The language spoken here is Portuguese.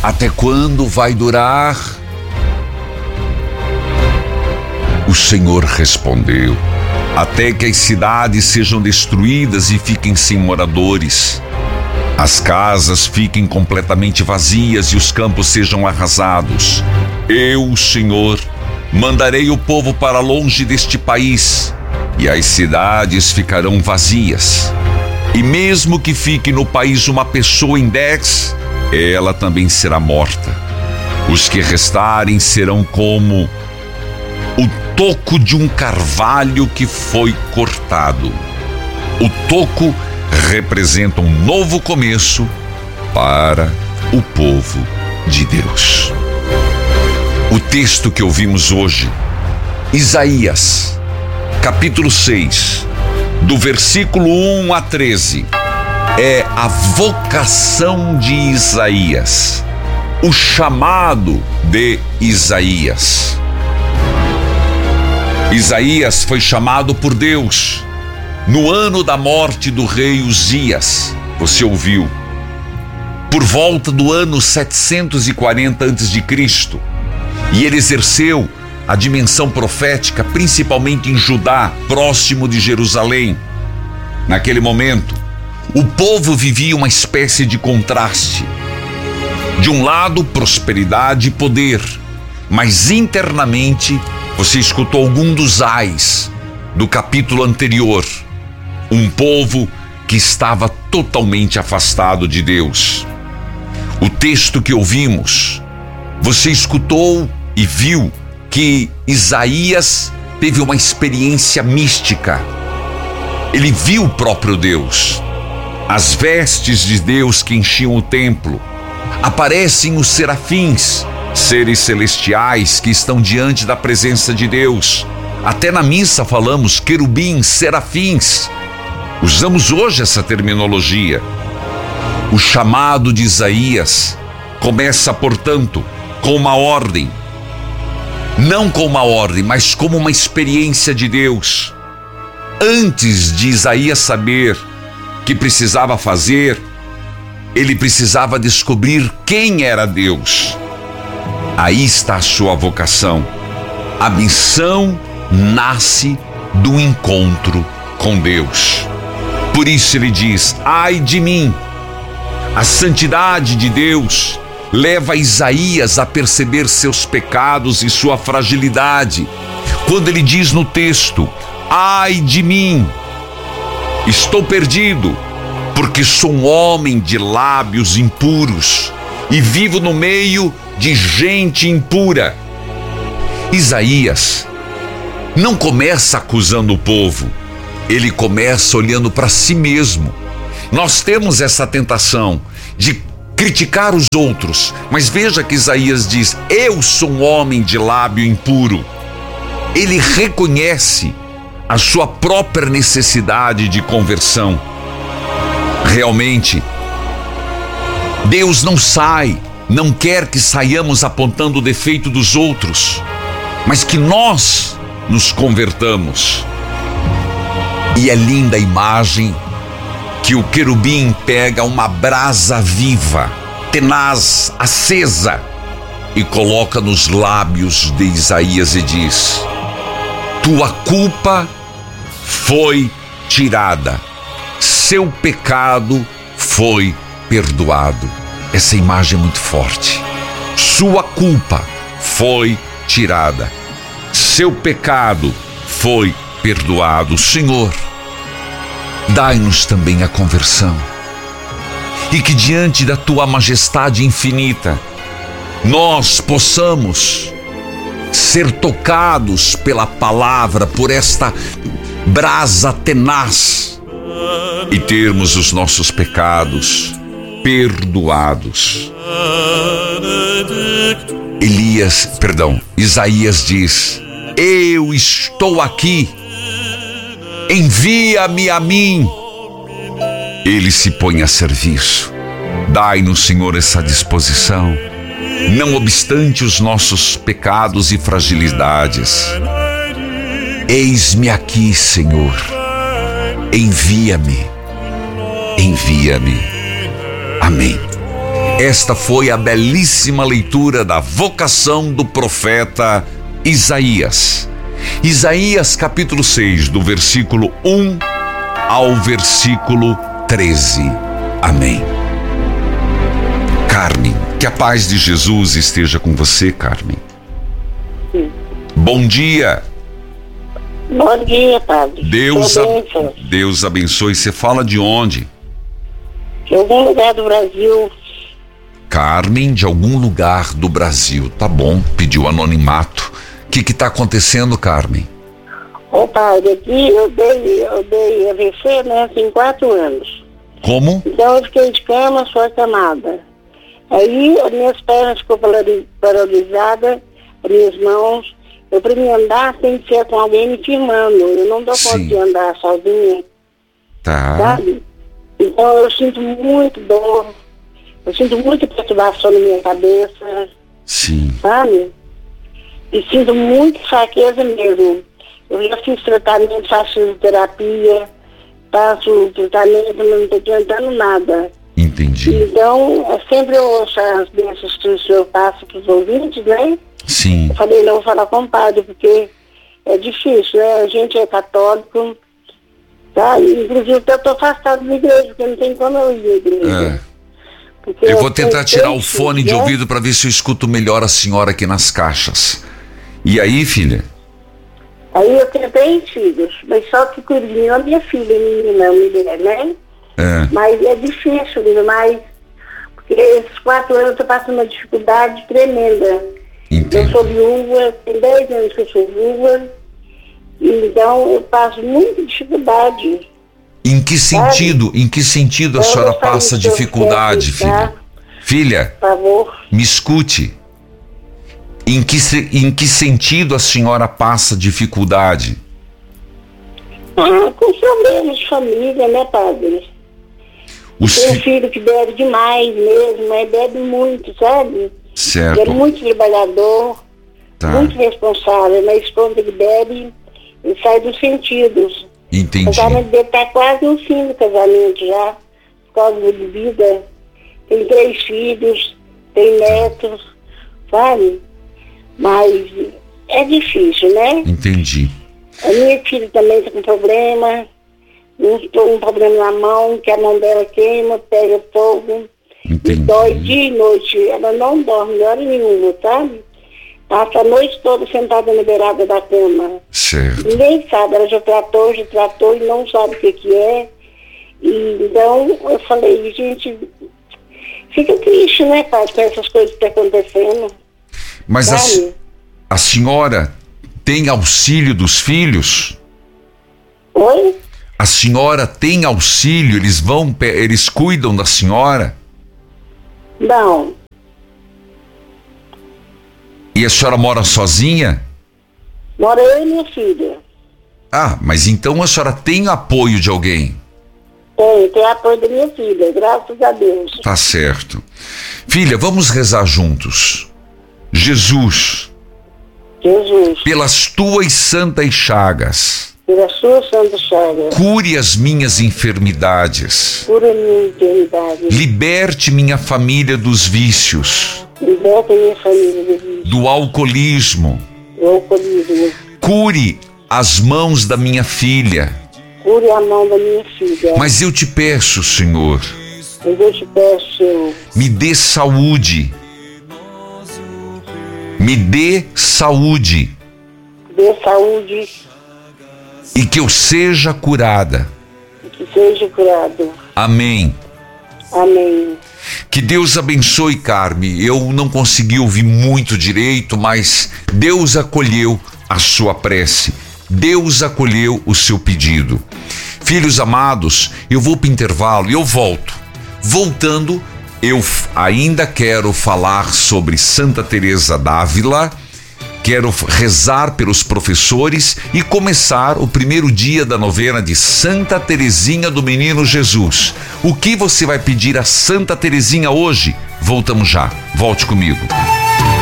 Até quando vai durar? O Senhor respondeu: até que as cidades sejam destruídas e fiquem sem moradores, as casas fiquem completamente vazias e os campos sejam arrasados. Eu, o Senhor, mandarei o povo para longe deste país, e as cidades ficarão vazias. E mesmo que fique no país uma pessoa em 10, ela também será morta. Os que restarem serão como o toco de um carvalho que foi cortado. O toco representa um novo começo para o povo de Deus. O texto que ouvimos hoje, Isaías, capítulo 6, do versículo 1 a 13, é a vocação de Isaías, o chamado de Isaías. Isaías foi chamado por Deus no ano da morte do rei Uzias. Você ouviu? Por volta do ano 740 a.C., e ele exerceu a dimensão profética principalmente em Judá, próximo de Jerusalém. Naquele momento, o povo vivia uma espécie de contraste. De um lado, prosperidade e poder, mas internamente, você escutou algum dos ais do capítulo anterior. Um povo que estava totalmente afastado de Deus. O texto que ouvimos, você escutou e viu que Isaías teve uma experiência mística. Ele viu o próprio Deus. As vestes de Deus que enchiam o templo. Aparecem os serafins, seres celestiais que estão diante da presença de Deus. Até na missa falamos querubins, serafins. Usamos hoje essa terminologia. O chamado de Isaías começa, portanto, com uma ordem. Não com uma ordem, mas como uma experiência de Deus. Antes de Isaías saber que precisava fazer, ele precisava descobrir quem era Deus. Aí está a sua vocação. A missão nasce do encontro com Deus. Por isso ele diz: ai de mim. A santidade de Deus leva Isaías a perceber seus pecados e sua fragilidade. Quando ele diz no texto: ai de mim, estou perdido, porque sou um homem de lábios impuros e vivo no meio de gente impura. Isaías não começa acusando o povo, ele começa olhando para si mesmo. Nós temos essa tentação de criticar os outros, mas veja que Isaías diz: eu sou um homem de lábio impuro. Ele reconhece a sua própria necessidade de conversão. Realmente, Deus não quer que saiamos apontando o defeito dos outros, mas que nós nos convertamos. E é linda a imagem que o querubim pega uma brasa viva, tenaz, acesa, e coloca nos lábios de Isaías e diz: tua culpa foi tirada, seu pecado foi perdoado. Essa imagem é muito forte. Sua culpa foi tirada, seu pecado foi perdoado. Senhor, dai-nos também a conversão, e que diante da tua majestade infinita nós possamos ser tocados pela palavra, por esta brasa tenaz, e termos os nossos pecados perdoados. Isaías diz: eu estou aqui, envia-me a mim. Ele se põe a serviço. Dai-nos, Senhor, essa disposição, não obstante os nossos pecados e fragilidades. Eis-me aqui, Senhor, envia-me, envia-me. Amém. Esta foi a belíssima leitura da vocação do profeta Isaías. Isaías capítulo 6, do versículo 1 ao versículo 13. Amém. Carmen, que a paz de Jesus esteja com você, Carmen. Sim. Bom dia. Bom dia, padre. Deus abençoe. Você fala de onde? De algum lugar do Brasil. Carmen, de algum lugar do Brasil. Tá bom, pediu anonimato. O que está acontecendo, Carmen? Ô, padre, aqui eu dei AVC, né, tem 4 anos. Como? Então eu fiquei de cama, só acamada. Aí as minhas pernas ficou paralisadas, as minhas mãos. Eu, para me andar, tem que ser com alguém me firmando. Eu não dou conta de andar sozinha. Tá. Sabe? Então eu sinto muito dor. Eu sinto muita perturbação na minha cabeça. Sim. Sabe? E sinto muita fraqueza mesmo. Eu já fiz tratamento, faço terapia, faço tratamento, mas não estou adiantando nada. Entendi. Então, sempre eu ouço as bênçãos que o senhor passa para os ouvintes, né? Sim. Eu falei, não vou falar com o padre, porque é difícil, né? A gente é católico, tá? Inclusive eu estou afastado da igreja, porque não tem como eu ir à igreja. Eu vou tentar tirar o fone de ouvido para ver se eu escuto melhor a senhora aqui nas caixas. E aí, filha? Aí eu tenho 3 filhos, mas só que cuido de mim a minha filha, menina, mulher, né? Mas é difícil demais, porque esses 4 anos eu estou passando uma dificuldade tremenda. Entendi. Eu sou viúva, tem 10 anos que eu sou viúva, então eu passo muita dificuldade. Em que sentido a senhora passa dificuldade, filha? Filha, por favor, me escute. Em que sentido a senhora passa dificuldade? Com problemas de família, né, padre? Tem um filho que bebe demais mesmo, mas bebe muito, sabe? Certo. Ele é muito trabalhador, muito responsável, mas quando ele bebe, ele sai dos sentidos. Entendi. O casamento dele está quase no fim do casamento já, por causa da bebida. Tem 3 filhos, tem netos, sabe? Mas é difícil, né? Entendi. A minha filha também está com problema, um problema na mão, que a mão dela queima, pega fogo. Entendi. E dói dia e noite. Ela não dorme hora nenhuma, sabe? Passa a noite toda sentada na beirada da cama. Certo. Ninguém sabe, ela já tratou e não sabe o que é. E, então, eu falei, gente, fica triste, né, pai, com essas coisas que estão acontecendo. Mas a senhora tem auxílio dos filhos? Oi? A senhora tem auxílio? Eles cuidam da senhora? Não. E a senhora mora sozinha? Mora eu e minha filha. Ah, mas então a senhora tem apoio de alguém? Tem apoio da minha filha, graças a Deus. Tá certo. Filha, vamos rezar juntos. Jesus, pelas tuas santas chagas, pelas suas santas chagas, cure as minhas enfermidades. Cure a minha enfermidade. Liberte minha família dos vícios. Liberte minha família dos vícios. Do alcoolismo. Cure as mãos da minha filha. Cure a mão da minha filha. Mas eu te peço, Senhor. Eu te peço, Senhor. Me dê saúde. Me dê saúde. Dê saúde. E que eu seja curada. E que seja curado. Amém. Amém. Que Deus abençoe, Carme. Eu não consegui ouvir muito direito, mas Deus acolheu a sua prece. Deus acolheu o seu pedido. Filhos amados, eu vou para o intervalo e eu volto. Voltando, eu ainda quero falar sobre Santa Teresa d'Ávila, quero rezar pelos professores e começar o primeiro dia da novena de Santa Teresinha do Menino Jesus. O que você vai pedir a Santa Teresinha hoje? Voltamos já. Volte comigo.